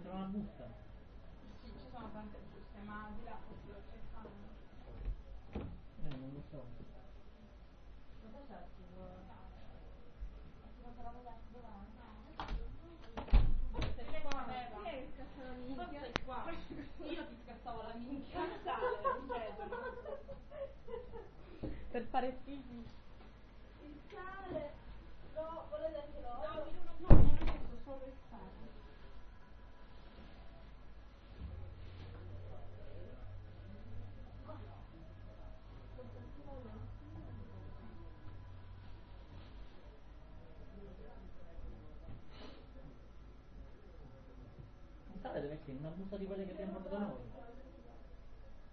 c'era una busta. Sì, ci sono tante buste, ma di là forse lo cercano. Non lo so. Cosa c'è attivo? Attivo per la ragazza dov'è? Queste qua Chi è che scassa la minchia? Queste qua. Io ti scassavo la minchia. Per fare figli. Il sale. No, volete anche l'olio? No, non è questo, solo il sale. Il sale deve essere in una busta di quelle che abbiamo portato noi.